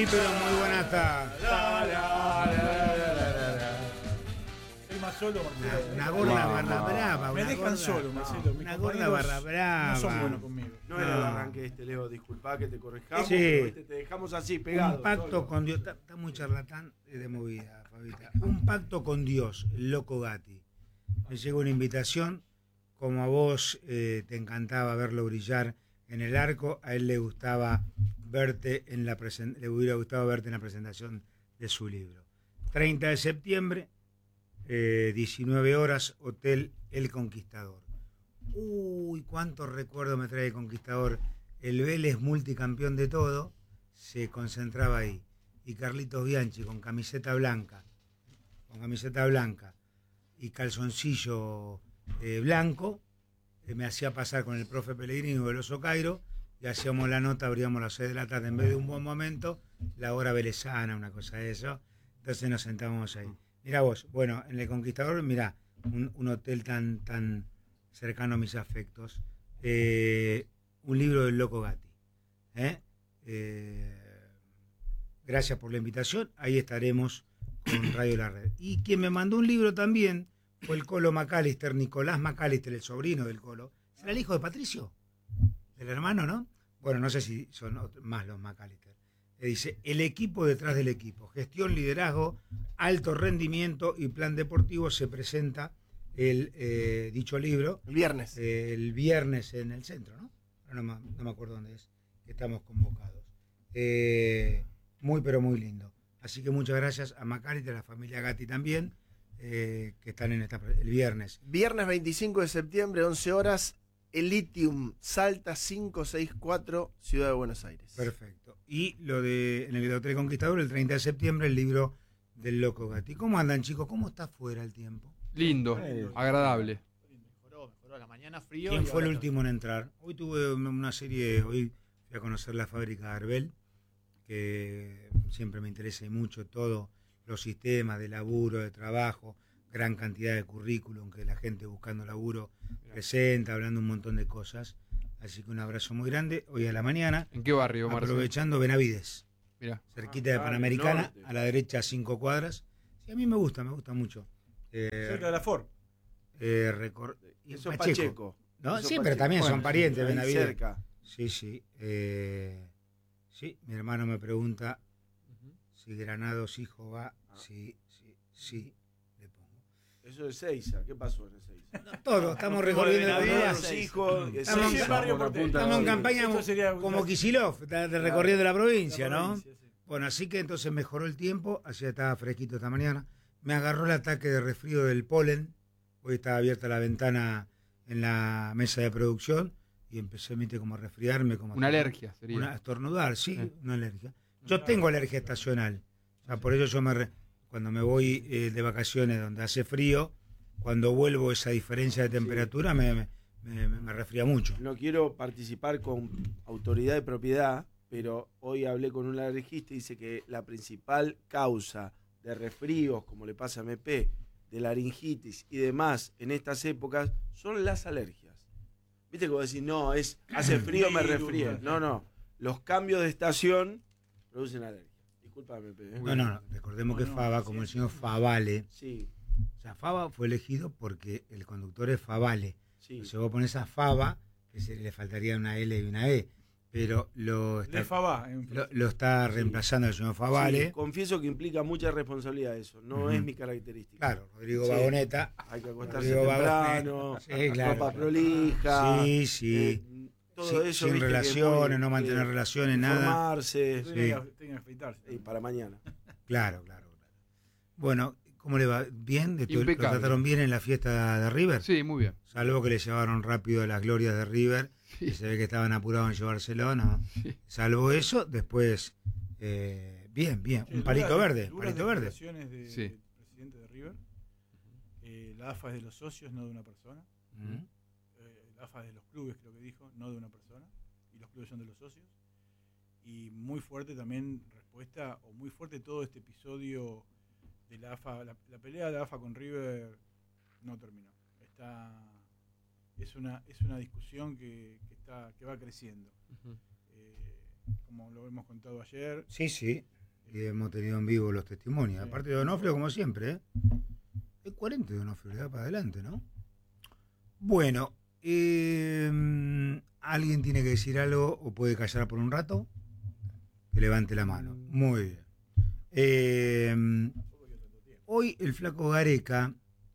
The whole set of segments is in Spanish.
Muy, pero muy buenas tardes. Soy más solo, Marcelo. Una gorda barra brava. Me una dejan gorda- solo, Marcelo. Mis Una gorda compañeros barra brava. no son buenos conmigo. No era el arranque este, Leo, disculpá que te corrijamos, Sí. pero ¿viste? Te dejamos así, pegado. Un pacto solo. con Dios. Está muy charlatán de movida, Fabita. Un pacto con Dios, el loco Gatti. Me llegó una invitación, como a vos te encantaba verlo brillar en el arco, a él le gustaba verte le hubiera gustado verte en la presentación de su libro. 30 de septiembre, 19 horas, Hotel El Conquistador. Uy, cuántos recuerdos me trae El Conquistador. El Vélez multicampeón de todo se concentraba ahí. Y Carlitos Bianchi con camiseta blanca y calzoncillo blanco, me hacía pasar con el profe Pellegrini o el Oso Cairo y hacíamos la nota, abríamos las 6 de la tarde en vez de un buen momento, la hora velezana, una cosa de eso. Entonces nos sentábamos ahí. Mirá vos, bueno, en El Conquistador, mirá, un hotel tan cercano a mis afectos. Un libro del loco Gatti. Gracias por la invitación, ahí estaremos con Radio La Red. Y quien me mandó un libro también fue el Colo McAllister, Nicolás McAllister, el sobrino del Colo. ¿Será el hijo de Patricio? Del hermano, ¿no? Bueno, no sé si son más los McAllister. Dice, el equipo detrás del equipo. Gestión, liderazgo, alto rendimiento y plan deportivo. Se presenta dicho libro. El viernes en el centro, ¿no? No me acuerdo dónde es, que estamos convocados. Muy, pero muy lindo. Así que muchas gracias a McAllister, a la familia Gatti también, que están en el viernes. Viernes 25 de septiembre, 11 horas, el Litium, Salta 564, Ciudad de Buenos Aires. Perfecto. Y en el Hotel Conquistador, el 30 de septiembre, el libro del loco Gatti. ¿Cómo andan, chicos? ¿Cómo está fuera el tiempo? Lindo, agradable. Mejoró. La mañana frío. ¿Quién fue el último en entrar? Hoy tuve una serie, hoy fui a conocer la fábrica de Arbel, que siempre me interesa y mucho todos los sistemas de laburo, de trabajo, gran cantidad de currículum que la gente buscando laburo presenta, hablando un montón de cosas. Así que un abrazo muy grande. Hoy a la mañana. ¿En qué barrio, Marcelo? Aprovechando Benavides. Mirá. Cerquita de Panamericana, a la derecha a 5 cuadras. Sí, a mí me gusta mucho. Cerca de la Ford. Eso es Pacheco. ¿No? Eso Sí, Pacheco. pero también son parientes, ahí Benavides. cerca. Sí. Sí, mi hermano me pregunta si Granados hijo va. Sí, le pongo. Eso es Seiza. ¿Qué pasó en Seiza? No, todo, estamos recorriendo Los hijos. Estamos en campaña como Kicillof, de recorriendo la provincia, ¿no? Sí. Bueno, así que entonces mejoró el tiempo, así estaba fresquito esta mañana. Me agarró el ataque de resfrío del polen. Hoy estaba abierta la ventana en la mesa de producción y empecé como a resfriarme. Una alergia sería. Una estornudar, sí, una alergia. Yo tengo alergia estacional. O sea, por ello cuando me voy de vacaciones donde hace frío, cuando vuelvo esa diferencia de temperatura me resfría mucho. No quiero participar con autoridad de propiedad, pero hoy hablé con un alergista y dice que la principal causa de resfríos, como le pasa a MP, de laringitis y demás en estas épocas, son las alergias. ¿Viste cómo decir, no, hace frío, me resfrío? No. Los cambios de estación producen alergia. Disculpame, MP. No. Recordemos que Fava, como el señor Favale. Sí. O sea, Fava fue elegido porque el conductor es Favale. Sí. Entonces vos pones a Fava, que le faltaría una L y una E. Pero lo está reemplazando el señor Favale. Sí, confieso que implica mucha responsabilidad eso. No es mi característica. Claro, Rodrigo Vagoneta. Hay que acostarse temprano, ropa prolija. Sí. Todo eso. Sin relaciones, no mantener relaciones, nada. Formarse. Tenía que afeitarse. Y para mañana. Claro. Bueno, ¿cómo le va? ¿Bien? ¿Lo trataron bien en la fiesta de River? Sí, muy bien. Salvo que le llevaron rápido las glorias de River. Sí. Y se ve que estaban apurados en llevárselo, ¿no? Sí. Salvo eso, después, bien. Sí, un palito verde. Declaraciones del presidente de River. La AFA es de los socios, no de una persona. La AFA es de los clubes, creo que dijo, no de una persona. Y los clubes son de los socios. Y muy fuerte también respuesta, o muy fuerte todo este episodio de la AFA. La pelea de la AFA con River no terminó. Es una discusión que va creciendo. como lo hemos contado ayer. Sí, sí. Y hemos tenido en vivo los testimonios. Sí. Aparte de Donofrio, como siempre, ¿eh? Es 40 de Donofrio, le da para adelante, ¿no? Bueno, ¿alguien tiene que decir algo o puede callar por un rato? Que levante la mano. Muy bien. Hoy el flaco Gareca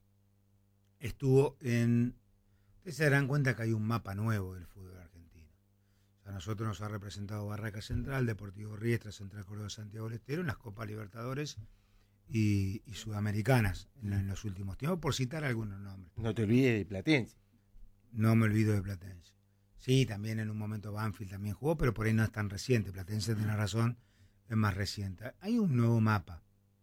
estuvo en... Ustedes se darán cuenta que hay un mapa nuevo del fútbol argentino. O sea, a nosotros nos ha representado Barraca Central, Deportivo Riestra, Central Córdoba, Santiago del Estero en las Copas Libertadores y Sudamericanas en los últimos tiempos, por citar algunos nombres. No te olvides de Platense. No me olvido de Platense. Sí, también en un momento Banfield también jugó, pero por ahí no es tan reciente. Platense tiene razón, es más reciente. Hay un nuevo mapa.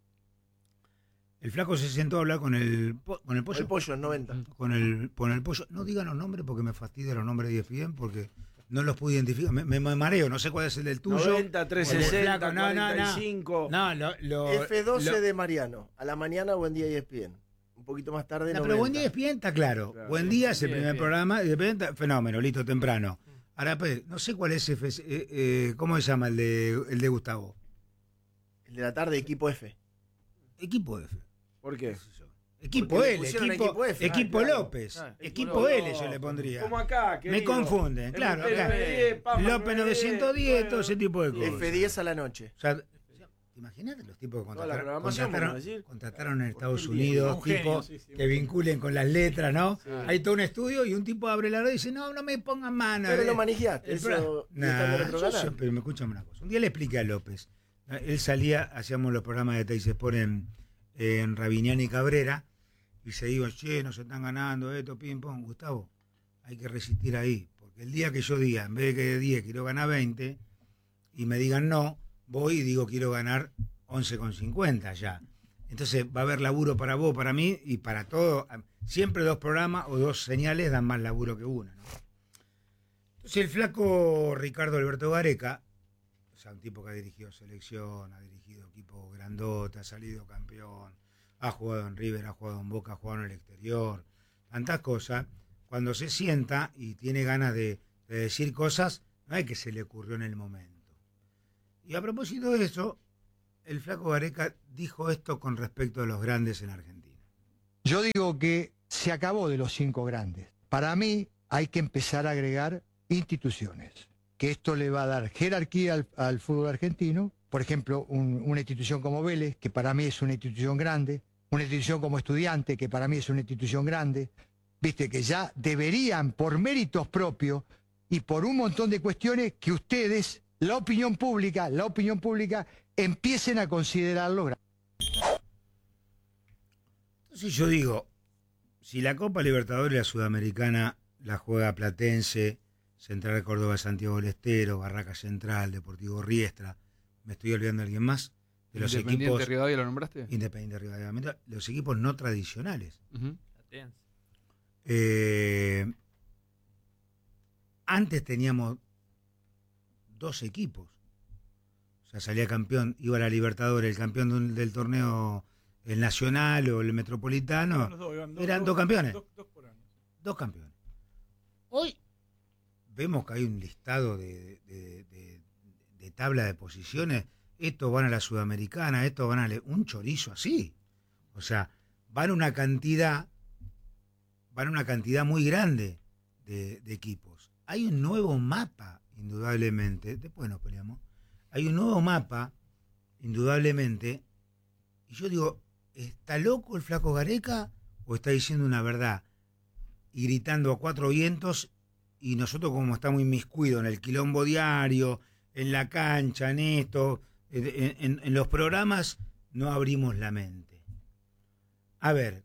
El flaco se sentó a hablar con el pollo. El pollo en 90. Con el pollo. No digan los nombres porque me fastidian los nombres de ESPN porque no los pude identificar. Me mareo, no sé cuál es el del tuyo. 90, 360, Flaco, 45. F12 de Mariano. A la mañana, Buen Día ESPN. Un poquito más tarde, No, 90. pero Buen Día ESPN está claro. Buen Día es el primer programa. Y ESPN fenómeno, listo, temprano. Ahora, pues, no sé cuál es ¿cómo se llama el de Gustavo? El de la tarde, Equipo F. Equipo F. ¿Por qué? Equipo Porque le L, pusieron equipo F. Equipo Claro. López. Claro. Equipo L yo le pondría. Como acá, Me confunden, claro. Acá. López 910, todo ese tipo de cosas. F10 a la noche. O sea, imagínate los tipos que Toda la programación, vamos a decir. contrataron en Estados Por día. Unidos Un genio, tipos sí, sí, que vinculen con las letras, ¿no? Sí. Hay todo un estudio y un tipo abre la red y dice, no me pongan mano. Pero lo manejaste. El Eso Nah, está en otro yo canal. siempre, me escuchan una cosa. Un día le expliqué a López. Él salía, hacíamos los programas de Teis Sport en Rabiniani y Cabrera, y se digo, che, nos están ganando esto, ping pong. Gustavo, hay que resistir ahí, porque el día que yo diga, en vez de que de 10 quiero ganar 20, y me digan no, voy y digo quiero ganar 11,50 ya. Entonces va a haber laburo para vos, para mí y para todo. Siempre dos programas o dos señales dan más laburo que una, ¿no? Entonces el flaco Ricardo Alberto Gareca, o sea, un tipo que ha dirigido selección, ha dirigido equipo grandote, ha salido campeón, ha jugado en River, ha jugado en Boca, ha jugado en el exterior, tantas cosas. Cuando se sienta y tiene ganas de decir cosas, no es que se le ocurrió en el momento. Y a propósito de eso, el flaco Gareca dijo esto con respecto a los grandes en Argentina. Yo digo que se acabó de los 5 grandes. Para mí hay que empezar a agregar instituciones, que esto le va a dar jerarquía al fútbol argentino. Por ejemplo, una institución como Vélez, que para mí es una institución grande, una institución como Estudiante, que para mí es una institución grande, viste, que ya deberían, por méritos propios y por un montón de cuestiones, que ustedes, la opinión pública, empiecen a considerarlo grande. Entonces yo digo, si la Copa Libertadores y la Sudamericana la juega Platense, Central Córdoba, Santiago del Estero, Barraca Central, Deportivo Riestra, ¿me estoy olvidando de alguien más? De los Independiente equipos Rivadavia, ¿lo nombraste? Independiente Rivadavia, los equipos no tradicionales. Ujú. Antes teníamos 2 equipos. O sea, salía campeón, iba a la Libertadores, el campeón del torneo, el Nacional o el Metropolitano. Los dos, Eran 2 campeones. Dos por año. 2 campeones. Hoy vemos que hay un listado de tabla de posiciones. Estos van a la Sudamericana, estos van a un chorizo así. O sea, van una cantidad muy grande de equipos. Hay un nuevo mapa, indudablemente. Después nos peleamos. Hay un nuevo mapa, indudablemente. Y yo digo, ¿está loco el flaco Gareca o está diciendo una verdad? Y gritando a 4 vientos, y nosotros como estamos inmiscuidos en el quilombo diario, en la cancha, en esto, en los programas, no abrimos la mente. A ver,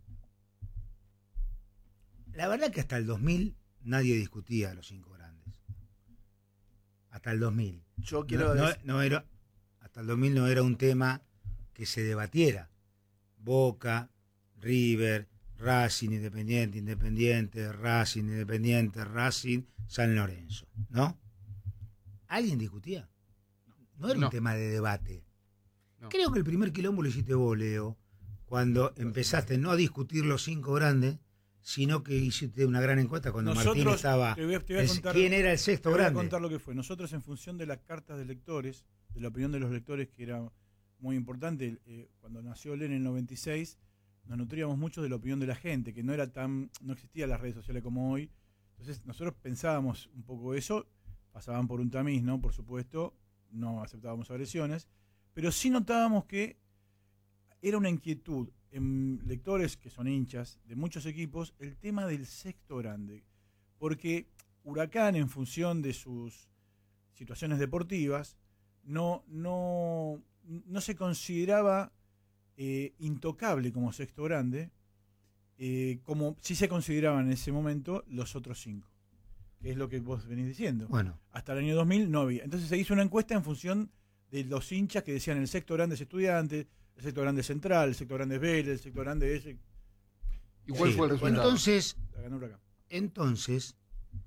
la verdad que hasta el 2000 nadie discutía los 5 grandes. Hasta el 2000. Yo quiero Hasta el 2000 no era un tema que se debatiera. Boca, River, Racing, Independiente, Racing, Independiente, Racing, San Lorenzo, ¿no? ¿Alguien discutía? No era un tema de debate. No. Creo que el primer quilombo lo hiciste vos, Leo, cuando empezaste no a discutir los 5 grandes, sino que hiciste una gran encuesta cuando Martín estaba. Te voy a contar, ¿quién era el sexto grande? Te voy a contar lo que fue. Nosotros, en función de las cartas de lectores, de la opinión de los lectores, que era muy importante, cuando nació Len en el 96, nos nutríamos mucho de la opinión de la gente, que no existían las redes sociales como hoy. Entonces, nosotros pensábamos un poco eso, pasaban por un tamiz, ¿no? Por supuesto, no aceptábamos agresiones, pero sí notábamos que era una inquietud en lectores que son hinchas de muchos equipos, el tema del sexto grande. Porque Huracán, en función de sus situaciones deportivas, no se consideraba intocable como sexto grande, como sí se consideraban en ese momento los otros 5, que es lo que vos venís diciendo. Bueno. Hasta el año 2000 no había. Entonces se hizo una encuesta en función de los hinchas que decían el sexto grande es Estudiantes, el sexto grande es Central, el sexto grande es Vélez, el sexto grande es... ¿Y cuál fue el resultado? Entonces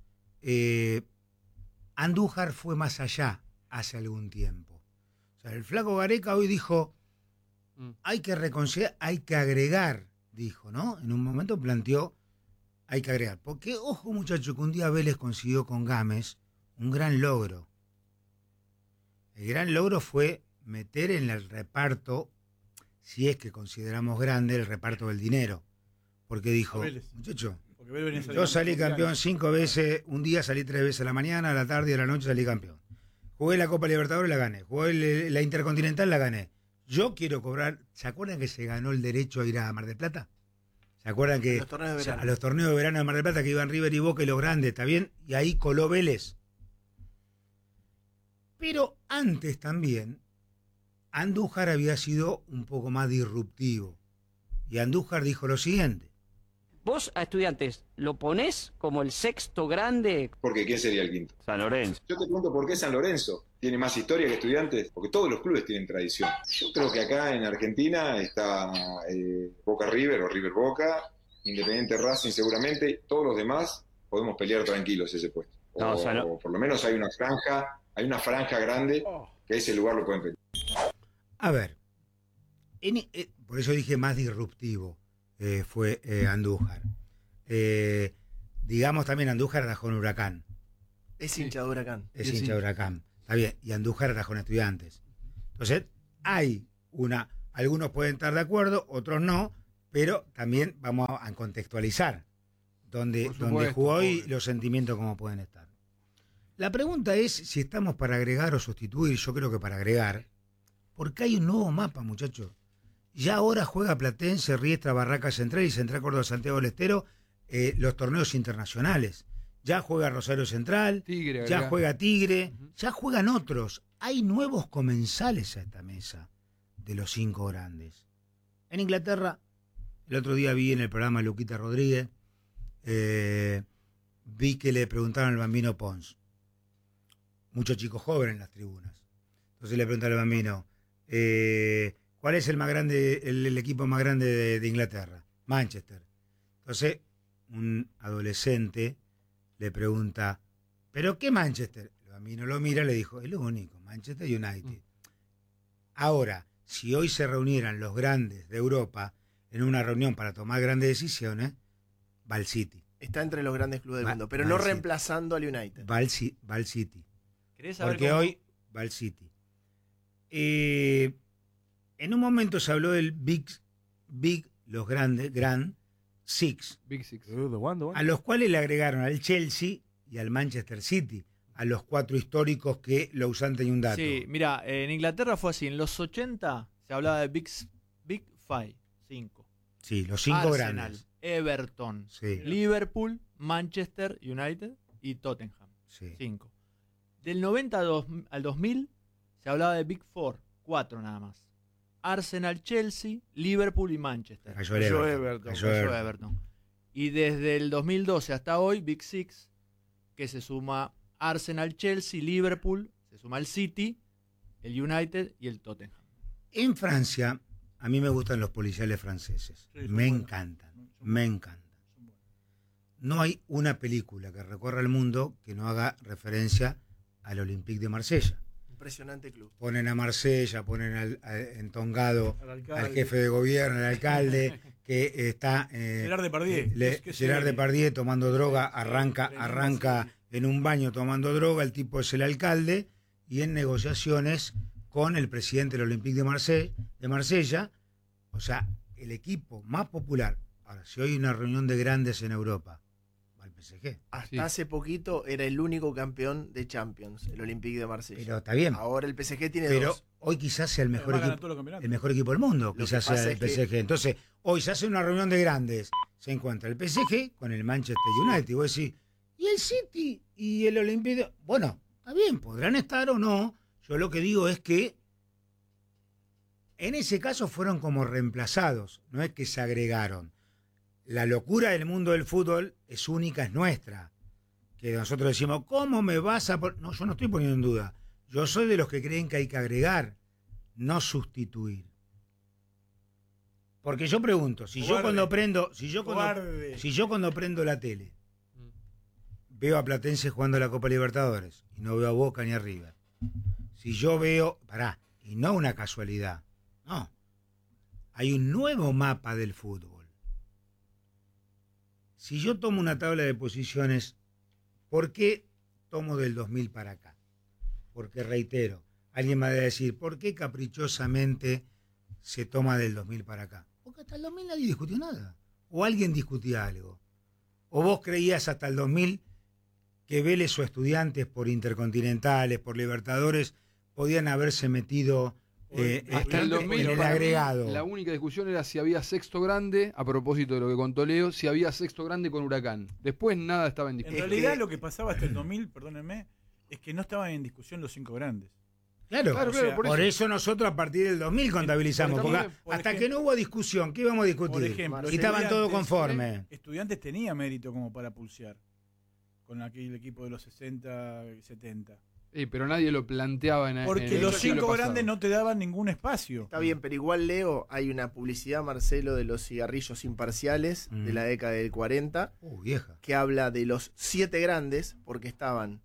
Andújar fue más allá hace algún tiempo. O sea, el flaco Gareca hoy dijo, hay que reconciliar, hay que agregar, dijo, ¿no? En un momento planteó, hay que agregar. Porque, ojo muchachos, que un día Vélez consiguió con Gámez un gran logro. El gran logro fue meter en el reparto, si es que consideramos grande, el reparto del dinero. Porque dijo, muchacho, yo salí campeón 5 veces, un día salí 3 veces a la mañana, a la tarde y a la noche salí campeón. Jugué la Copa Libertadores, la gané. Jugué la Intercontinental, la gané. Yo quiero cobrar. ¿Se acuerdan que se ganó el derecho a ir a Mar del Plata? ¿Se acuerdan que a los torneos de verano de Mar del Plata que iban River y Boca y los grandes, está bien? Y ahí coló Vélez. Pero antes también, Andújar había sido un poco más disruptivo. Y Andújar dijo lo siguiente. Vos a Estudiantes, ¿lo ponés como el sexto grande? Porque ¿quién sería el quinto? San Lorenzo. Yo te pregunto por qué San Lorenzo tiene más historia que Estudiantes, porque todos los clubes tienen tradición. Yo creo que acá en Argentina está Boca River o River Boca, Independiente Racing seguramente, todos los demás podemos pelear tranquilos ese puesto. O por lo menos hay una franja grande que ese lugar lo pueden pelear. A ver, por eso dije más disruptivo. Fue Andújar. Digamos también Andújar atajó en Huracán. Es hincha de Huracán. Es hincha de Huracán. Está bien. Y Andújar atajó en Estudiantes. Entonces, algunos pueden estar de acuerdo, otros no, pero también vamos a contextualizar donde jugó y los sentimientos cómo pueden estar. La pregunta es si estamos para agregar o sustituir. Yo creo que para agregar, porque hay un nuevo mapa, muchachos. Ya ahora juega Platense, Riestra, Barraca Central y Central Córdoba Santiago del Estero los torneos internacionales. Ya juega Rosario Central, Tigre, ya juega Tigre, ya juegan otros. Hay nuevos comensales a esta mesa de los 5 grandes. En Inglaterra, el otro día vi en el programa Luquita Rodríguez, vi que le preguntaron al Bambino Pons. Muchos chicos jóvenes en las tribunas. Entonces le preguntaron al Bambino, ¿cuál es el equipo más grande de Inglaterra? Manchester. Entonces, un adolescente le pregunta, ¿pero qué Manchester? A mí no lo mira, le dijo, es lo único, Manchester United. Ahora, si hoy se reunieran los grandes de Europa en una reunión para tomar grandes decisiones, va al City. Está entre los grandes clubes del mundo, pero no reemplazando al United. Va al City. ¿Querés saber Porque cómo? hoy va al City. En un momento se habló del los grandes, Grand Six. Big Six. A los cuales le agregaron al Chelsea y al Manchester City, a los 4 históricos que Lausanne tenía un dato. Sí, mira, en Inglaterra fue así. En los 80 se hablaba de Big Five, 5. Sí, los 5 Arsenal, grandes. Everton, Sí. Liverpool, Manchester United y Tottenham. Sí. 5. Del 90 al 2000 se hablaba de Big Four, 4 nada más. Arsenal, Chelsea, Liverpool y Manchester. Cayó Everton. Y desde el 2012 hasta hoy, Big Six, que se suma Arsenal, Chelsea, Liverpool, se suma el City, el United y el Tottenham. En Francia, a mí me gustan los policiales franceses. Me encantan. No hay una película que recorra el mundo que no haga referencia al Olympique de Marsella. Impresionante club. Ponen a Marsella, ponen en Tongado al jefe de gobierno, al alcalde, que está... Gerard Depardieu. Gerard Depardieu tomando droga, arranca en un baño tomando droga, el tipo es el alcalde, y en negociaciones con el presidente del Olympique de Marsella, o sea, el equipo más popular. Ahora, si hoy hay una reunión de grandes en Europa, va el PSG. Hasta hace poquito era el único campeón de Champions, el Olympique de Marsella. Pero está bien. Ahora el PSG tiene pero dos. Hoy quizás sea el mejor equipo del mundo, quizás sea el PSG. Entonces, hoy se hace una reunión de grandes, se encuentra el PSG con el Manchester United, y vos decís, ¿y el City y el Olympique? Bueno, está bien, podrán estar o no. Yo lo que digo es que en ese caso fueron como reemplazados, no es que se agregaron. La locura del mundo del fútbol es única, es nuestra. Que nosotros decimos, ¿cómo me vas a...? No, yo no estoy poniendo en duda. Yo soy de los que creen que hay que agregar, no sustituir. Porque yo pregunto, si yo cuando prendo la tele, veo a Platense jugando la Copa Libertadores y no veo a Boca ni a River. Si yo veo, y no una casualidad, no, hay un nuevo mapa del fútbol. Si yo tomo una tabla de posiciones, ¿por qué tomo del 2000 para acá? Porque reitero, alguien me va a decir, ¿por qué caprichosamente se toma del 2000 para acá? Porque hasta el 2000 nadie discutió nada. O alguien discutía algo. O vos creías hasta el 2000 que Vélez o Estudiantes por Intercontinentales, por Libertadores, podían haberse metido hasta el 2000, en el agregado. La única discusión era si había sexto grande, a propósito de lo que contó Leo, si había sexto grande con Huracán. Después nada estaba en discusión. En realidad lo que pasaba hasta el 2000, perdónenme, es que no estaban en discusión los 5 grandes. Claro, por eso nosotros a partir del 2000 contabilizamos, porque hasta que no hubo discusión, ¿qué íbamos a discutir? Por ejemplo, y estaban todos conformes. Estudiantes tenía mérito como para pulsear con aquel equipo de los 60 y 70. Pero nadie lo planteaba porque los 5 grandes no te daban ningún espacio. Está bien, pero igual, Leo, hay una publicidad, Marcelo, de los cigarrillos imparciales de la década del 40, vieja, que habla de los 7 grandes, porque estaban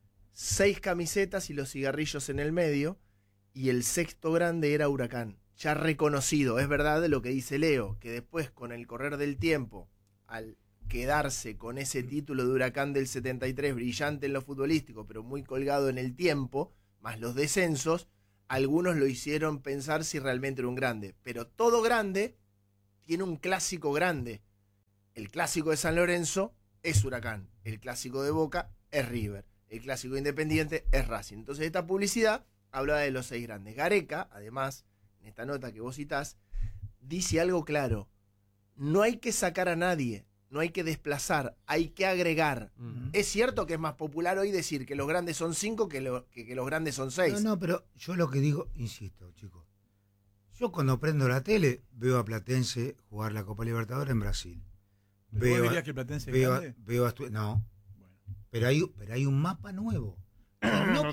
6 camisetas y los cigarrillos en el medio, y el sexto grande era Huracán, ya reconocido. Es verdad lo que dice Leo, que después, con el correr del tiempo, al quedarse con ese título de Huracán del 73, brillante en lo futbolístico, pero muy colgado en el tiempo, más los descensos, algunos lo hicieron pensar si realmente era un grande. Pero todo grande tiene un clásico grande. El clásico de San Lorenzo es Huracán, el clásico de Boca es River, el clásico de Independiente es Racing. Entonces esta publicidad hablaba de los 6 grandes. Gareca, además, en esta nota que vos citás, dice algo claro: no hay que sacar a nadie, no hay que desplazar, hay que agregar. Es cierto que es más popular hoy decir que los grandes son 5 que los grandes son 6. No, pero yo lo que digo, insisto, chicos, yo cuando prendo la tele veo a Platense jugar la Copa Libertadores en Brasil. ¿Vos dirías que Platense es grande? No, bueno. pero hay un mapa nuevo. No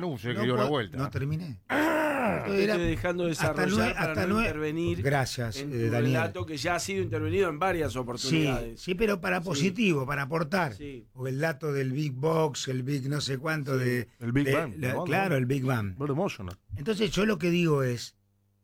terminé. Estoy dejando desarrollar para no intervenir. Gracias, en tu Daniel. relato que ya ha sido intervenido en varias oportunidades. Sí, pero para positivo, para aportar. Sí. O el dato del Big Box, el Big no sé cuánto de... El Big Bang. Claro, el Big Bang. Entonces yo lo que digo es,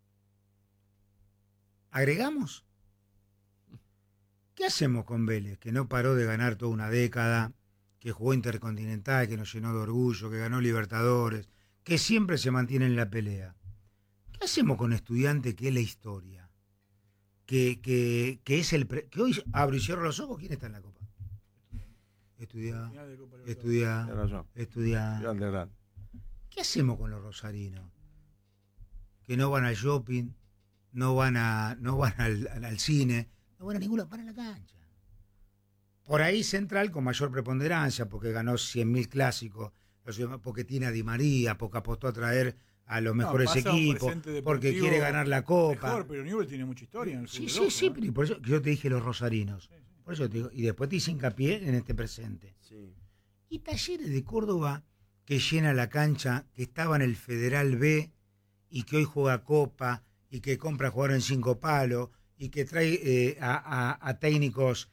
¿agregamos? ¿Qué hacemos con Vélez? Que no paró de ganar toda una década, que jugó Intercontinental, que nos llenó de orgullo, que ganó Libertadores, que siempre se mantiene en la pelea. ¿Qué hacemos con Estudiante, que es la historia? Que es que hoy abro y cierro los ojos, ¿quién está en la Copa? Estudiar. ¿Qué hacemos con los rosarinos? Que no van al shopping, no van al cine, no van a ninguna, van a la cancha. Por ahí Central con mayor preponderancia, porque ganó 100.000 clásicos, porque tiene a Di María, porque apostó a traer a los mejores equipos, porque quiere ganar la Copa. Mejor, pero Newell tiene mucha historia en el fútbol. Sí, pero por eso yo te dije los rosarinos. Por eso te digo, y después te hice hincapié en este presente. Sí. Y Talleres de Córdoba, que llena la cancha, que estaba en el Federal B, y que hoy juega Copa, y que compra jugadores en 5 palos, y que trae a técnicos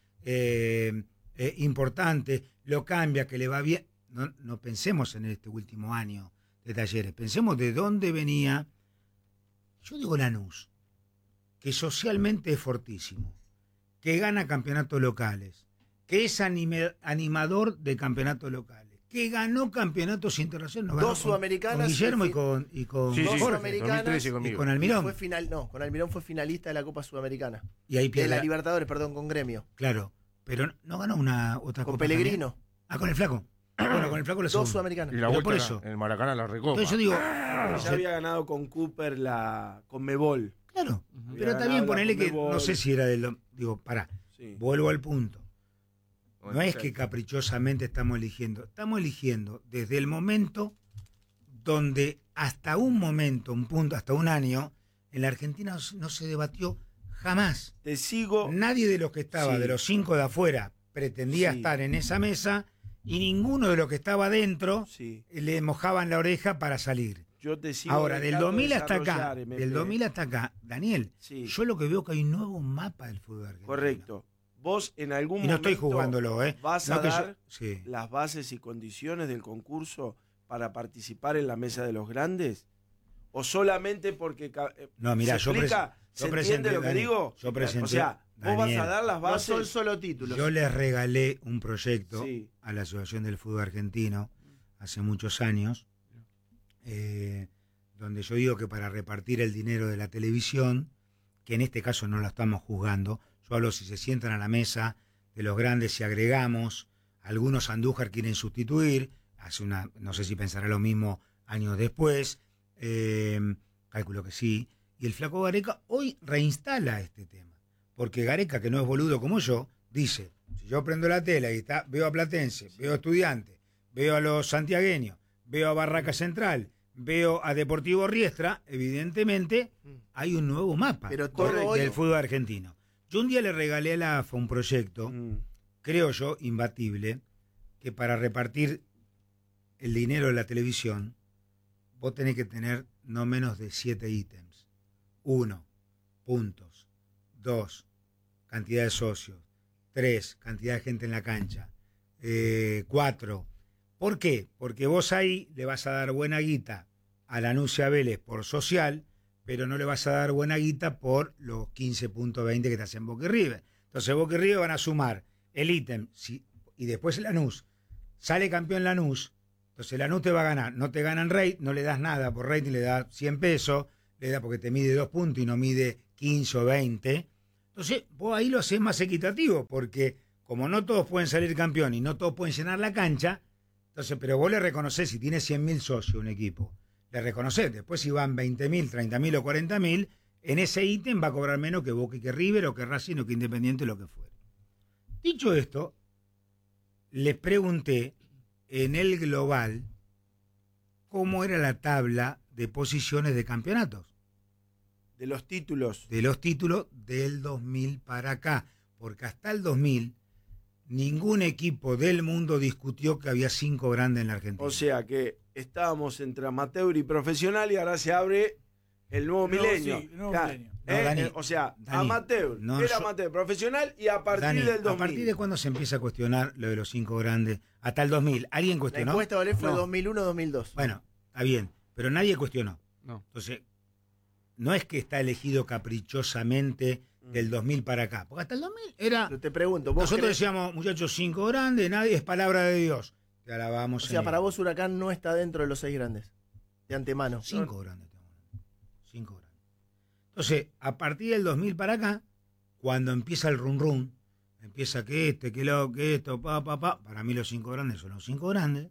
importantes, lo cambia, que le va bien. No pensemos en este último año de Talleres. Pensemos de dónde venía. Yo digo Lanús, que socialmente es fortísimo, que gana campeonatos locales, que es animador de campeonatos locales, que ganó campeonatos internacionales. Dos sudamericanas. Con Guillermo y con Sí, dos sí, sudamericanas 2013 y conmigo. con Almirón. Con Almirón fue finalista de la Copa Sudamericana. Y ahí De pierde la Libertadores, perdón, con Gremio. Claro, pero no ganó una otra Con copa Pellegrino. también. Ah, con el Flaco. Bueno, con el Flaco la Dos segunda. sudamericanas. Y la Pero vuelta por eso. en el Maracaná la recopa. Entonces yo digo, Ya había ganado con Cooper la Conmebol. claro, Había pero ganado también la ponele que, Conmebol. no sé si era digo, pará, Sí. vuelvo al punto. No es Exacto. que caprichosamente estamos eligiendo desde el momento donde hasta un momento, un punto, hasta un año, en la Argentina no se debatió jamás. Te sigo. Nadie de los que estaba, Sí. de los 5 de afuera, pretendía Sí. estar en esa mesa y ninguno de los que estaba adentro Sí. le mojaban la oreja para salir. Yo te sigo. Ahora, del dejando 2000 hasta acá, desarrollar, MP. del 2000 hasta acá, Daniel, Sí. yo lo que veo que hay un nuevo mapa del fútbol argentino. Correcto. Vos en algún Y no momento estoy jugándolo, ¿eh? vas No a que yo- dar sí. las bases y condiciones del concurso para participar en la mesa de los grandes, o solamente porque No, mirá, ¿se yo explica? ¿Se entiende presenté, lo que Daniel, digo? yo presenté, O sea, vos vas Daniel, a dar las No bases. son solo títulos. yo les regalé un proyecto Sí. a la Asociación del Fútbol Argentino hace muchos años, donde yo digo que para repartir el dinero de la televisión, que en este caso no lo estamos juzgando, yo hablo si se sientan a la mesa de los grandes y agregamos, algunos Andújar quieren sustituir, no sé si pensará lo mismo años después, calculo que sí, y el Flaco Gareca hoy reinstala este tema, porque Gareca, que no es boludo como yo, dice, si yo prendo la tela y veo a Platense, veo a Estudiantes, veo a los santiagueños, veo a Barraca Central, veo a Deportivo Riestra, evidentemente hay un nuevo mapa Pero todo hoy- del fútbol argentino. Yo un día le regalé a la AFA un proyecto, creo yo, imbatible, que para repartir el dinero de la televisión, vos tenés que tener no menos de 7 ítems. 1, puntos. 2, cantidad de socios. 3, cantidad de gente en la cancha. 4, ¿por qué? Porque vos ahí le vas a dar buena guita a Lanús y a Vélez por social, pero no le vas a dar buena guita por los 15.20 que te hacen Boca y River. Entonces Boca y River van a sumar el ítem y después Lanús. Sale campeón Lanús, entonces Lanús te va a ganar. No te ganan rate, no le das nada por rating, le das 100 pesos, le da porque te mide 2 puntos y no mide 15 o 20. Entonces vos ahí lo haces más equitativo, porque como no todos pueden salir campeón y no todos pueden llenar la cancha, entonces, pero vos le reconocés, si tiene 100.000 socios un equipo, le reconocés, después si van 20.000, 30.000 o 40.000, en ese ítem va a cobrar menos que Boca y que River o que Racing o que Independiente, lo que fuere. Dicho esto, les pregunté en el global cómo era la tabla de posiciones de campeonatos. De los títulos. De los títulos del 2000 para acá. Porque hasta el 2000 ningún equipo del mundo discutió que había 5 grandes en la Argentina. O sea que estábamos entre amateur y profesional y ahora se abre el nuevo milenio. Sí, el nuevo Claro, milenio. No, Dani, o sea, Dani, amateur, no, era yo- amateur, profesional y a partir Dani, del 2000. ¿a partir de cuándo se empieza a cuestionar lo de los 5 grandes? Hasta el 2000. ¿Alguien La cuestionó? encuesta de Olé fue No. 2001-2002. Bueno, está bien, pero nadie cuestionó. No. Entonces, no es que está elegido caprichosamente del 2000 para acá, porque hasta el 2000 era... Yo te pregunto, ¿vos Nosotros crees- decíamos, muchachos, 5 grandes, nadie es palabra de Dios. Te alabamos. o sea, para vos Huracán no está dentro de los 6 grandes, de antemano? 5 grandes. 5 grandes. Entonces, a partir del 2000 para acá, cuando empieza el run, empieza que que esto, para mí los 5 grandes son los 5 grandes.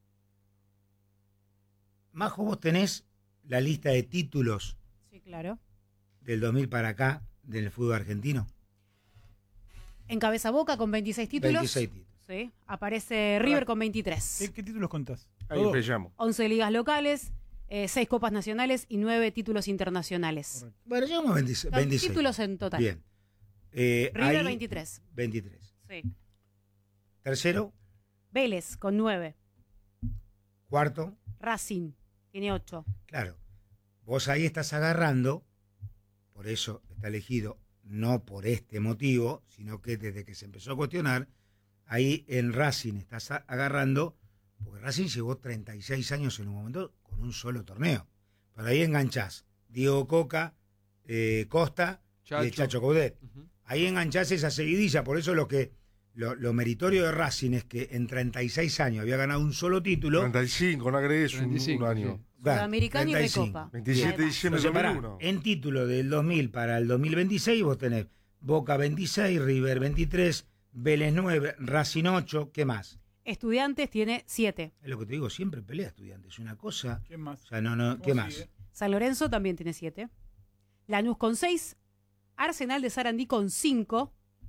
Majo, vos tenés la lista de títulos Sí, claro. del 2000 para acá del fútbol argentino. Encabeza Boca con 26 títulos. 26 títulos. Sí. Aparece River con 23. ¿Qué títulos contás? Ahí ¿Todos? empezamos. 11 ligas locales, 6 copas nacionales y 9 títulos internacionales. Correcto. Bueno, llegamos a 26. Son 26. títulos en total. Bien. River Ahí, 23. 23. Sí. Tercero, Vélez con 9. cuarto, Racing tiene 8. claro. Vos ahí estás agarrando, por eso está elegido, no por este motivo, sino que desde que se empezó a cuestionar, ahí en Racing estás agarrando Porque Racing llegó 36 años en un momento con un solo torneo. Pero ahí enganchás Diego Coca, Costa y el Chacho Coudet. Ahí enganchás esa seguidilla. Por eso lo meritorio de Racing es que en 36 años había ganado un solo título. 35, no agregues un año. Sí. Sudamericano y Recopa. 27 de diciembre de 2001. En título del 2000 para el 2026 vos tenés Boca 26, River 23, Vélez 9, Racing 8, ¿qué más? Estudiantes tiene 7. Es lo que te digo, siempre pelea Estudiantes. Una cosa... ¿Quién más? O sea, no, ¿qué más? Sigue? San Lorenzo también tiene 7. Lanús con 6. Arsenal de Sarandí con 5.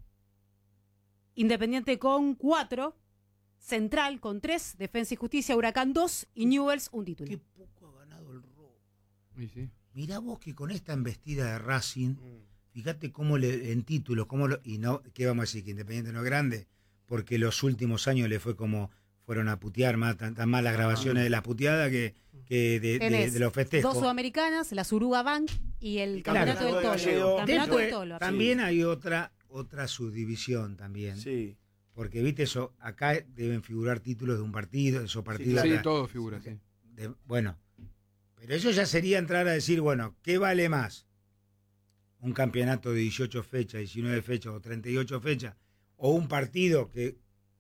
Independiente con 4. Central con 3. Defensa y Justicia, Huracán 2. Y Newell's un título. Qué poco ha ganado el robo. Sí. Mirá vos que con esta embestida de Racing, fíjate cómo en títulos, y no, ¿qué vamos a decir? Que Independiente no es grande, porque los últimos años le fue como fueron a putear tan malas grabaciones de las puteadas que de los festejos. 2 sudamericanas, la Suruga Bank y el Campeonato del Tolo. Campeonato del Tolo. También hay otra subdivisión también. Sí. Porque, viste, eso, acá deben figurar títulos de un partido, esos partidos. Sí, acá, todo figura, sí. Bueno, pero eso ya sería entrar a decir, bueno, ¿qué vale más? ¿Un campeonato de 18 fechas, 19 fechas o 38 fechas? ¿O un partido que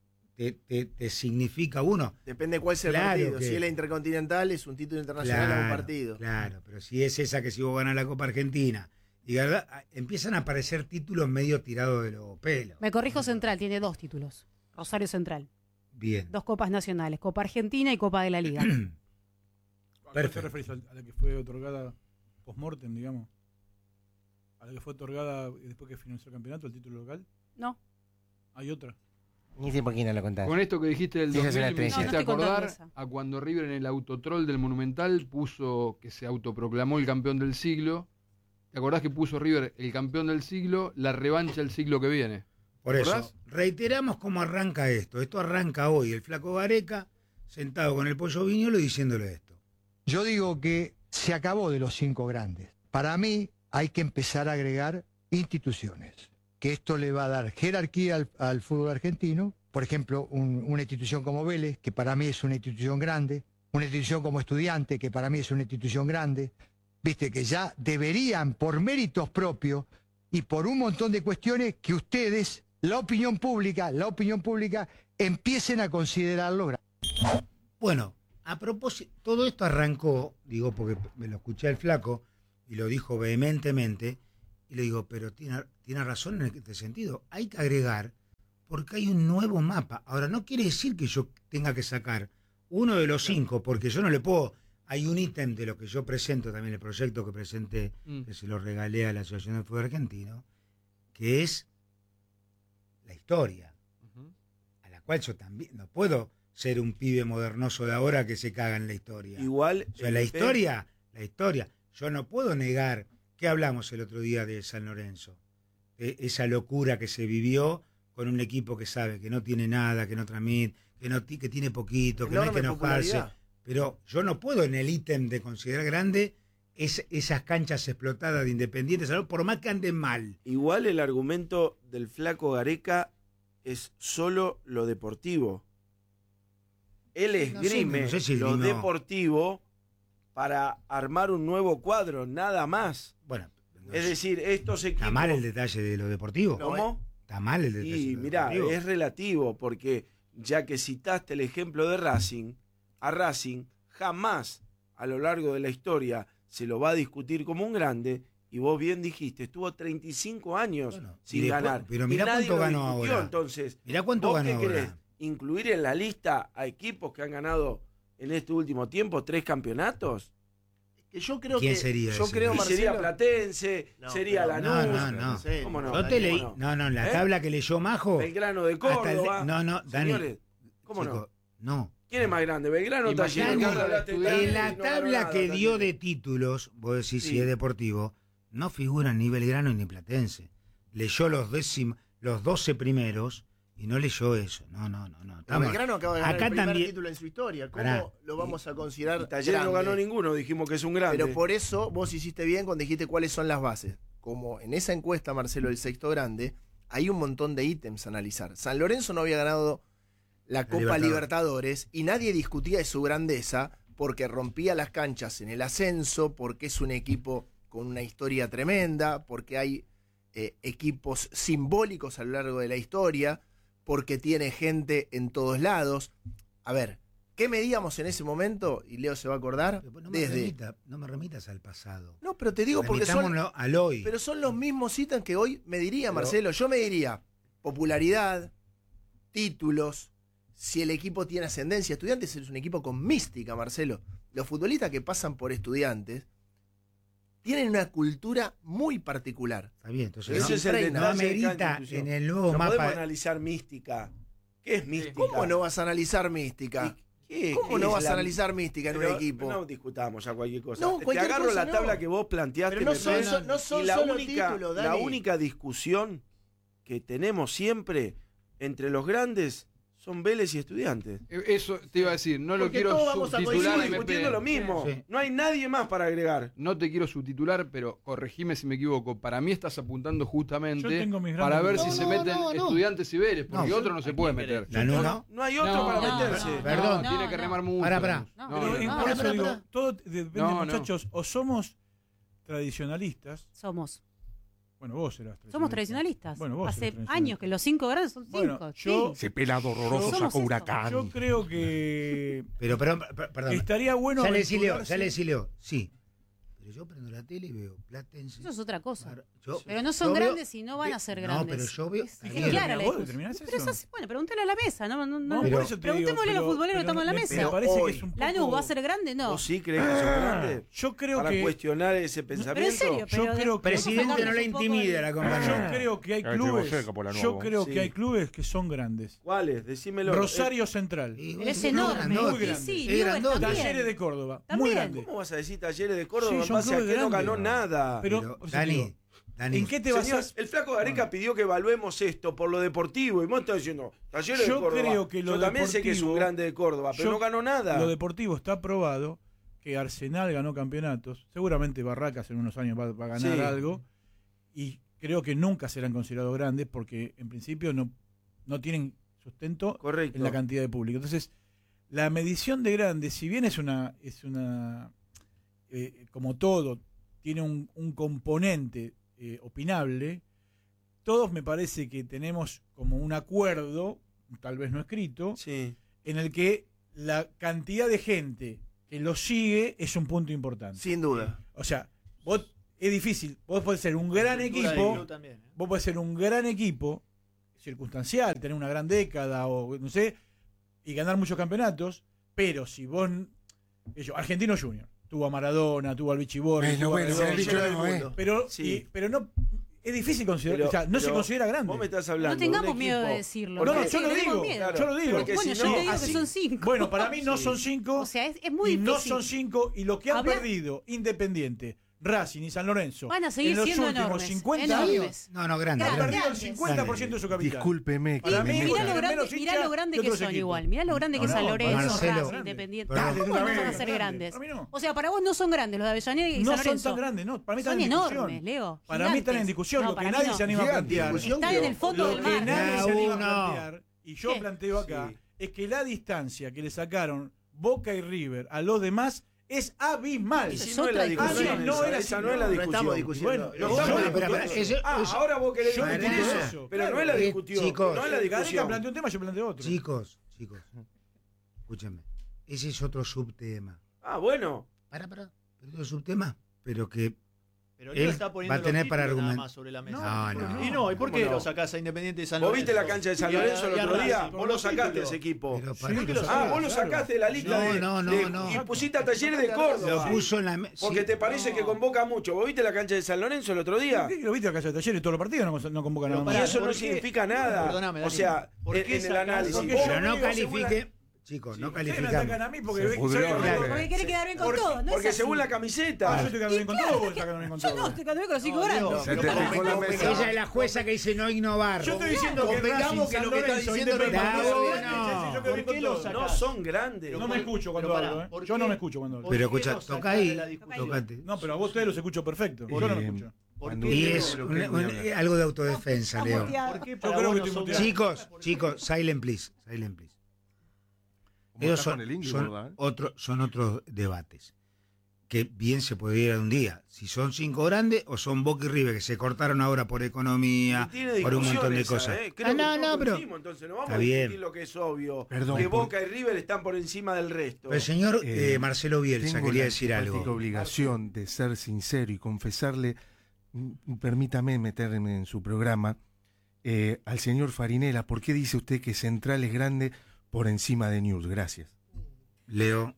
te significa uno? Depende cuál sea el partido. Si es la Intercontinental, es un título internacional o un partido. Claro, pero si es esa que si vos ganás la Copa Argentina, y verdad, empiezan a aparecer títulos medio tirados de los pelos. Me corrijo, Central tiene 2 títulos. Rosario Central. Bien. 2 copas nacionales, Copa Argentina y Copa de la Liga. ¿A qué te referís? ¿A la que fue otorgada post-mortem, digamos? ¿A la que fue otorgada después que finalizó el campeonato, el título local? No. ¿Hay otra? Ni sé por qué no lo contás. Con esto que dijiste del Sí, esa 2000 es una me estrella. hiciste No estoy contando acordar esa. a cuando River en el autotrol del Monumental puso que se autoproclamó el campeón del siglo. ¿Te acordás que puso River el campeón del siglo, la revancha el siglo que viene? Por eso, reiteramos cómo arranca esto. Esto arranca hoy, el Flaco Gareca sentado con el Pollo Viñolo diciéndole esto. Yo digo que se acabó de los 5 grandes. Para mí hay que empezar a agregar instituciones, que esto le va a dar jerarquía al fútbol argentino. Por ejemplo, una institución como Vélez, que para mí es una institución grande, una institución como Estudiante, que para mí es una institución grande, viste, que ya deberían, por méritos propios y por un montón de cuestiones, que ustedes, la opinión pública, empiecen a considerarlo grande. Bueno, a propósito, todo esto arrancó, digo, porque me lo escuché al Flaco y lo dijo vehementemente, y le digo, pero tiene razón en este sentido, hay que agregar, porque hay un nuevo mapa. Ahora, no quiere decir que yo tenga que sacar uno de los 5, porque yo no le puedo. Hay un ítem de lo que yo presento, también el proyecto que presenté, que se lo regalé a la Asociación del Fútbol Argentino, que es la historia, a la cual yo también no puedo ser un pibe modernoso de ahora que se caga en la historia. Igual, o sea, la historia, yo no puedo negar, ¿qué hablamos el otro día de San Lorenzo? Esa locura que se vivió con un equipo que sabe que no tiene nada, que no transmite, que tiene poquito, que no hay que enojarse. Pero yo no puedo en el ítem de considerar grande esas canchas explotadas de Independiente, por más que anden mal. Igual el argumento del Flaco Gareca es solo lo deportivo. Él esgrime lo deportivo para armar un nuevo cuadro, nada más. Bueno, es decir, estos equipos... ¿Está mal el detalle de lo deportivo? ¿Cómo? Está mal el detalle Y de lo mirá, deportivo. es relativo, porque ya que citaste el ejemplo de Racing, a Racing jamás a lo largo de la historia se lo va a discutir como un grande, y vos bien dijiste, estuvo 35 años sin ganar. Pero mirá cuánto ganó ahora. Entonces, mirá cuánto ¿vos ganó qué ahora. querés? ¿Incluir en la lista a equipos que han ganado en este último tiempo 3 campeonatos? Que yo creo ¿Quién que sería yo ese? creo, Y Marcelo, sería Platense, sería Lanús. No. ¿Cómo no? Yo te leí. ¿Cómo No, en la tabla que leyó Majo. Belgrano de hasta Córdoba. No, Dani. Señores, ¿cómo chico, no? ¿Quién es más grande? Belgrano o Talleres. En la tabla que dio de títulos, vos decís si es deportivo, no figuran ni Belgrano ni Platense. Leyó los 12 primeros y no leyó eso. No. Belgrano acaba de ganar acá el primer también, título en su historia. ¿Cómo pará, lo vamos a considerar Talleres no grande? ganó ninguno, dijimos que es un grande. Pero por eso vos hiciste bien cuando dijiste cuáles son las bases. Como en esa encuesta, Marcelo, del sexto grande, hay un montón de ítems a analizar. San Lorenzo no había ganado la Copa Libertadores y nadie discutía de su grandeza porque rompía las canchas en el ascenso, porque es un equipo con una historia tremenda, porque hay equipos simbólicos a lo largo de la historia, porque tiene gente en todos lados. A ver, ¿qué medíamos en ese momento? Y Leo se va a acordar. No me remitas al pasado. No, pero te digo porque son al hoy. Pero son los mismos ítems que hoy me diría Marcelo. Yo me diría popularidad, títulos, si el equipo tiene ascendencia. Estudiantes es un equipo con mística, Marcelo. Los futbolistas que pasan por Estudiantes tienen una cultura muy particular. Está bien, entonces eso es el no amerita en el nuevo no mapa. Podemos analizar mística. ¿Qué es mística? ¿Cómo no vas a analizar mística? ¿Cómo no vas a analizar mística en un equipo? No discutamos a cualquier cosa. No, te agarro la tabla que vos planteaste. Pero no son y la solo única, títulos, Dani. la única discusión que tenemos siempre entre los grandes son Vélez y Estudiantes. Eso te iba a decir, no lo quiero subtitular. Discutiendo lo mismo. Sí. No hay nadie más para agregar. No te quiero subtitular, pero corregime si me equivoco. Para mí estás apuntando justamente para ver si se meten Estudiantes y Vélez, porque otro no se puede meter. No hay otro para meterse. Perdón, tiene que remar mucho. Por eso digo, todo depende, muchachos, o somos tradicionalistas. Bueno, vos eras tradicionalista. Somos tradicionalistas. Bueno, vos hace años que los 5 grandes son 5. Ese pelado horroroso sacó Huracán. Yo creo que. Pero, perdón. Estaría bueno. Ya le Leo. Sí. Pero yo prendo la tele y veo Platense. Eso es otra cosa. Pero no son grandes y no van a ser grandes. No, pero yo veo. Es clara la discusión. Bueno, pregúntale a la mesa. Preguntémosle a los futboleros que estamos en la mesa. Me parece que es un poco... ¿Lanús va a ser grande? No. ¿Vos sí crees que son grandes? Yo creo para cuestionar ese pensamiento. Pero en serio, yo creo que presidente no le intimida la compañía. Yo creo que hay clubes. Yo creo que hay clubes que son grandes. ¿Cuáles? Decímelo. Rosario Central. Es enorme. Muy grande. Talleres de Córdoba. Muy grande. ¿Cómo vas a decir Talleres de Córdoba? Pasa que no ganó nada. Pero Dani, ¿en qué te basás? El flaco Gareca pidió que evaluemos esto por lo deportivo y vos estás diciendo Talleres de Córdoba. Creo que yo también sé que es un grande de Córdoba, pero no ganó nada. Lo deportivo está probado, que Arsenal ganó campeonatos, seguramente Barracas en unos años va a ganar algo, y creo que nunca serán considerados grandes porque en principio no tienen sustento en la cantidad de público. Entonces, la medición de grandes, si bien es una como todo, tiene un componente opinable, todos me parece que tenemos como un acuerdo, tal vez no escrito, en el que la cantidad de gente que lo sigue es un punto importante. Sin duda. O sea, es difícil, vos podés ser un gran equipo, vos podés ser un gran equipo circunstancial, tener una gran década o no sé, y ganar muchos campeonatos, pero si vos, Argentino Junior, tuvo a Maradona, tuvo al Vichy Borges, pero no es difícil considerar, no se considera grande. Vos me estás hablando. No tengamos miedo de decirlo. No, yo lo digo. Yo lo digo. Bueno, yo te digo que son 5. Bueno, para mí no son 5. O sea, es muy difícil. No son 5 y lo que han perdido Independiente, Racing y San Lorenzo van a seguir en los siendo últimos enormes, 50 años grande. Han perdido el 50% de su capital. Discúlpeme. Mirá lo grande que son igual. Mirá lo grande que es San Lorenzo, Racing, Independiente. ¿Cómo no van a ser grandes? O sea, para vos no son grandes los de Avellaneda y San Lorenzo. No son tan grandes, no. Para mí son enormes, Leo. Para mí están en discusión. Lo que nadie se anima a plantear. Están en el fondo del mar. Lo que nadie se anima a plantear, y yo planteo acá, es que la distancia que le sacaron Boca y River a los demás es abismal. Y si no es la discusión. Esa no es la discusión. Ahora vos querés discutir eso. Pero no es la discusión. Chicos, no es la discusión. Planteó un tema, yo planteo otro. Chicos, escúchame. Ese es otro subtema. Bueno. Pero otro subtema, pero que pero él está poniendo va a tener para argumentar más sobre la mesa. No. ¿Y por qué lo sacás a Independiente de San Lorenzo? ¿Vos viste la cancha de San Lorenzo el otro día? Vos lo sacaste ese equipo. Vos lo sacaste de la lista y pusiste a Talleres de Córdoba. Lo puso en la porque te parece que convoca mucho. ¿Vos viste la cancha de San Lorenzo el otro día? ¿Lo viste la cancha de Talleres todos los partidos? No convoca nada más. Y eso no significa nada. O sea, en el análisis. Pero no califique. Chicos, no calificamos. Me atacan a mí porque quiere quedar bien con todo. Porque según la camiseta. Yo estoy quedando bien con todo, vos estás quedando bien con todo. Yo no, estoy quedando bien con los 5 grandes. Ella es la jueza que dice no innovar. Yo estoy diciendo que convengamos que lo que está diciendo no son grandes. No me escucho cuando hablo, Yo no me escucho cuando hablo. Pero escucha, toca ahí. Tocate. No, pero a vos ustedes los escucho perfecto. Yo no me escucho. Y es algo de autodefensa, Leo. Yo creo que estoy muteado. Chicos, silent please. Esos son otros debates que bien se pudiera un día. Si son 5 grandes o son Boca y River, que se cortaron ahora por economía, por un montón de cosas. Pero entonces no vamos a discutir lo que es obvio. Perdón, que Boca y River están por encima del resto. El señor Marcelo Bielsa quería decir algo. Tengo la obligación de ser sincero y confesarle, permítame meterme en su programa, al señor Farinella, ¿por qué dice usted que Central es grande por encima de News? Gracias. Leo,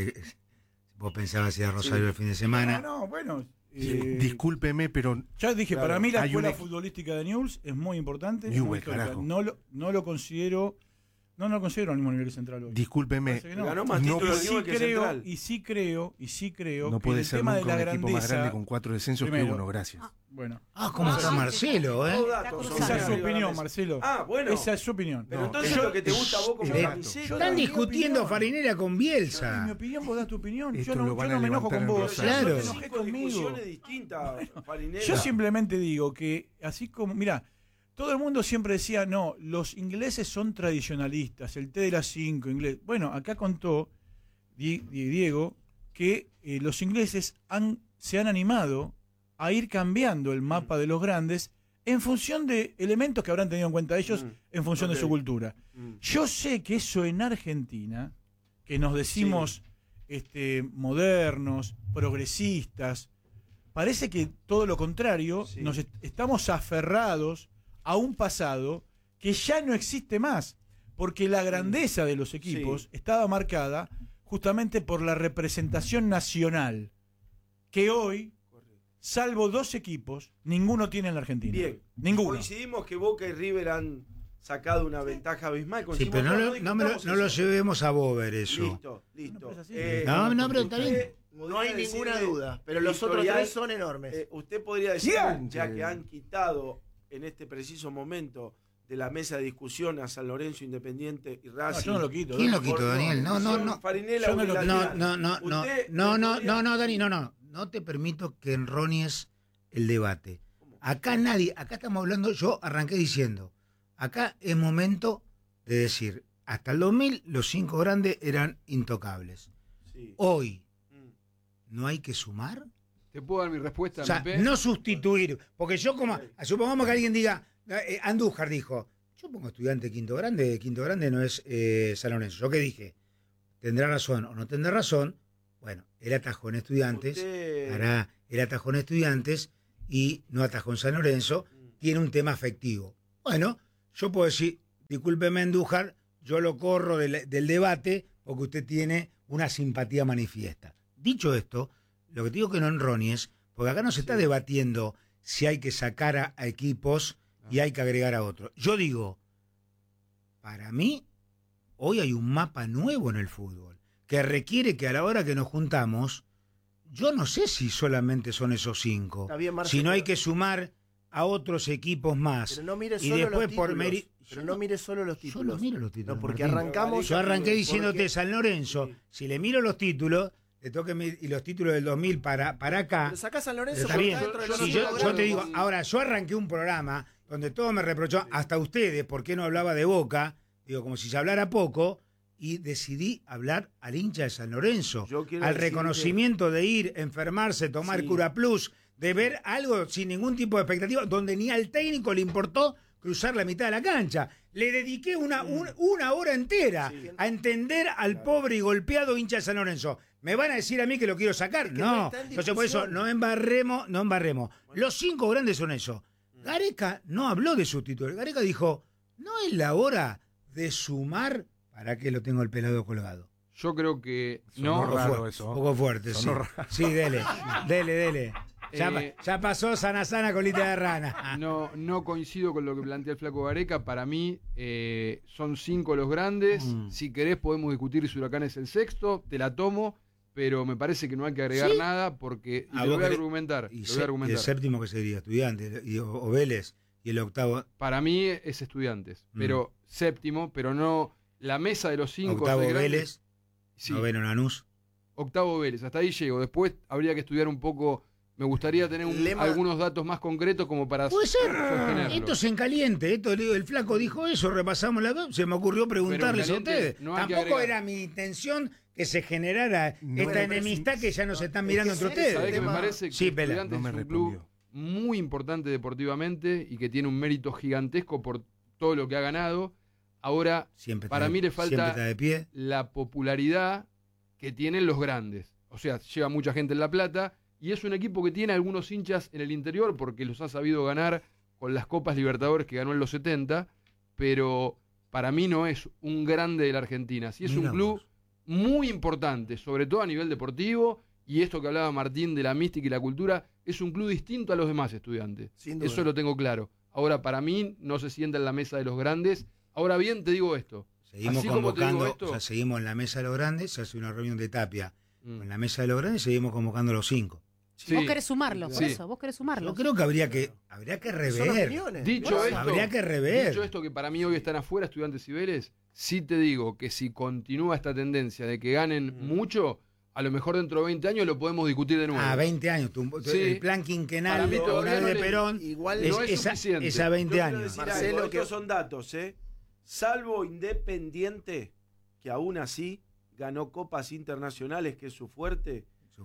vos pensabas ir a Rosario el fin de semana. Bueno. Discúlpeme, pero... Ya dije, para mí la escuela futbolística de Newell's es muy importante. No lo considero al mismo nivel central hoy. Discúlpeme. Ganó más títulos que Central. Y sí creo no puede ser nunca un equipo más grande con 4 descensos que uno, gracias. Bueno. ¿Cómo está Marcelo, Esa es su opinión, Marcelo. Bueno. Esa es su opinión. Pero entonces lo que te gusta a vos como camiseta. Están discutiendo Farinella con Bielsa. En mi opinión, vos das tu opinión. Yo no me enojo con vos. Claro. Discusiones distintas, Farinella. Yo simplemente digo que, así como, mira, todo el mundo siempre decía, no, los ingleses son tradicionalistas, el té de las 5, inglés. Bueno, acá contó Diego que los ingleses se han animado a ir cambiando el mapa de los grandes en función de elementos que habrán tenido en cuenta ellos en función de su cultura. Yo sé que eso en Argentina, que nos decimos modernos, progresistas, parece que todo lo contrario, nos estamos aferrados a un pasado que ya no existe más, porque la grandeza de los equipos estaba marcada justamente por la representación nacional, que hoy, salvo 2 equipos, ninguno tiene en la Argentina. Bien, ninguno. Coincidimos que Boca y River han sacado una ventaja abismal. Sí, pero no lo llevemos a Bober eso. Listo. Pero está bien. No hay ninguna duda, pero los otros 3 son enormes. Usted podría decir, ya que han quitado en este preciso momento de la mesa de discusión a San Lorenzo, Independiente y Racing. Yo no lo quito. ¿Quién lo quitó, Daniel? No. Farinella, Dani, no te permito que enronies el debate. Acá estamos hablando, yo arranqué diciendo, acá es momento de decir, hasta el 2000 los 5 grandes eran intocables. Hoy, ¿no hay que sumar? ¿Te puedo dar mi respuesta? O sea, no sustituir, porque yo supongamos que alguien diga, Andújar dijo, yo pongo Estudiante quinto grande no es San Lorenzo. ¿Yo qué dije? ¿Tendrá razón o no tendrá razón? Bueno, él atajó en Estudiantes, él atajó en Estudiantes y no atajó en San Lorenzo, tiene un tema afectivo. Bueno, yo puedo decir, discúlpeme Andújar, yo lo corro del debate porque usted tiene una simpatía manifiesta. Dicho esto, lo que te digo que no enronies, porque acá no se está debatiendo si hay que sacar a equipos y hay que agregar a otros. Yo digo, para mí, hoy hay un mapa nuevo en el fútbol, que requiere que a la hora que nos juntamos, yo no sé si solamente son esos 5, si no hay que sumar a otros equipos más. Pero no mires y solo después los por títulos. Pero no mires solo los títulos. Yo no miro los títulos. No, porque Martín. arrancamos. Yo arranqué diciéndote San Lorenzo. Si le miro los títulos, y los títulos del 2000 para acá. Pero sacás San Lorenzo. Está bien. Yo te digo, ahora yo arranqué un programa donde todo me reprochó, hasta ustedes, ¿por qué no hablaba de Boca? Digo, como si se hablara poco. Y decidí hablar al hincha de San Lorenzo, al reconocimiento de ir, enfermarse, tomar Cura Plus, de ver algo sin ningún tipo de expectativa, donde ni al técnico le importó cruzar la mitad de la cancha. Le dediqué una hora entera a entender al pobre y golpeado hincha de San Lorenzo. ¿Me van a decir a mí que lo quiero sacar? No. Entonces por eso no embarremos. Bueno. Los 5 grandes son eso. Gareca no habló de su título. Gareca dijo, no es la hora de sumar. ¿Para qué lo tengo el pelado colgado? Yo creo que no. Un poco fuerte, sí. Sí, dele. Ya pasó sana colita de rana. No coincido con lo que plantea el flaco Gareca. Para mí son 5 los grandes. Si querés podemos discutir si Huracán es el 6º, te la tomo, pero me parece que no hay que agregar nada porque lo voy a argumentar. ¿Y el séptimo que sería? Estudiante o Vélez. ¿Y el 8º? Para mí es Estudiantes, pero séptimo, pero no... La mesa de los 5... 8º Vélez, 9º Lanús. 8º Vélez, hasta ahí llego. Después habría que estudiar un poco Me gustaría tener algunos datos más concretos como para puede ser. sostenerlo. Esto es en caliente. El flaco dijo eso, repasamos se me ocurrió preguntarles a ustedes. Tampoco era mi intención que se generara esta enemistad que ya nos están mirando entre ustedes. ¿Sabés que me parece que Estudiantes es un club muy importante deportivamente y que tiene un mérito gigantesco por todo lo que ha ganado? Ahora, para mí le falta la popularidad que tienen los grandes. O sea, lleva mucha gente en La Plata y es un equipo que tiene algunos hinchas en el interior porque los ha sabido ganar con las Copas Libertadores que ganó en los 70, pero para mí no es un grande de la Argentina. Sí es un club muy importante, sobre todo a nivel deportivo, y esto que hablaba Martín de la mística y la cultura, es un club distinto a los demás Estudiantes. Eso lo tengo claro. Ahora, para mí, no se sienta en la mesa de los grandes. Ahora bien, te digo esto. Seguimos convocando, seguimos en la mesa de los grandes, se hace una reunión de Tapia. En la mesa de los grandes seguimos convocando a los 5. Sí. Vos querés sumarlos, por eso, vos querés sumarlos. Yo creo que habría que rever. Dicho Dicho esto, que para mí hoy están afuera Estudiantes y Vélez, sí te digo que si continúa esta tendencia de que ganen mucho, a lo mejor dentro de 20 años lo podemos discutir de nuevo. 20 años. El plan quinquenal de Perón igual no es suficiente. Es a 20 años. Marcelo, que son datos, salvo Independiente, que aún así ganó copas internacionales, que es su fuerte.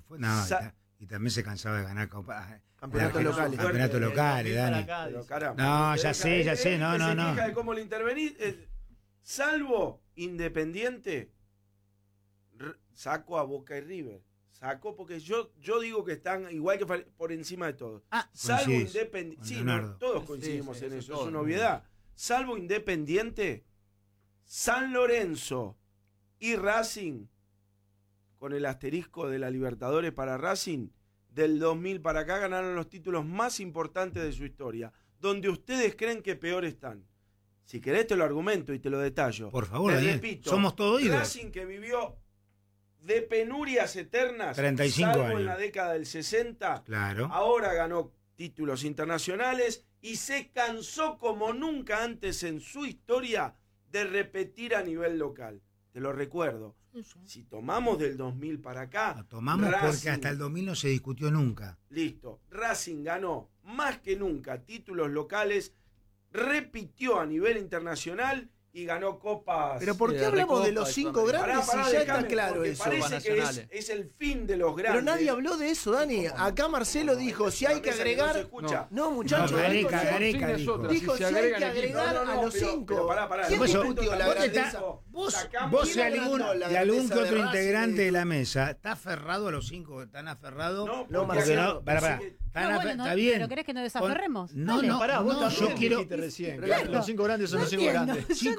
Y también se cansaba de ganar campeonatos locales. Campeonatos locales, Dani. No, ya sé, no. Se de cómo le intervenís. Salvo Independiente, saco a Boca y River. Saco porque yo digo que están igual que por encima de todos. Salvo Independiente. Sí, todos coincidimos en eso, es una obviedad. Salvo Independiente, San Lorenzo y Racing, con el asterisco de la Libertadores para Racing, del 2000 para acá ganaron los títulos más importantes de su historia. Donde ustedes creen que peor están. Si querés te lo argumento y te lo detallo. Por favor, te repito, somos todos oídos. Racing, que vivió de penurias eternas, 35 salvo años. En la década del 60, claro. Ahora ganó títulos internacionales y se cansó como nunca antes en su historia de repetir a nivel local. Te lo recuerdo. Si tomamos del 2000 para acá... Tomamos Racing, porque hasta el 2000 no se discutió nunca. Listo. Racing ganó más que nunca títulos locales, repitió a nivel internacional y ganó copas. Pero ¿por qué hablamos de los 5 grandes si ya está claro eso? Parece que es el fin de los grandes. Pero nadie habló de eso, Dani. Acá Marcelo dijo, si hay que agregar... No, muchachos. Gareca dijo, si hay que agregar a los 5. ¿Quién discutió la grandeza? Vos y algún que otro integrante de la mesa, ¿está aferrado a los 5? ¿Están aferrados? No, Marcelo. Está bien. ¿Pero querés que nos desaferremos? No, yo quiero... Los 5 grandes son los 5 grandes.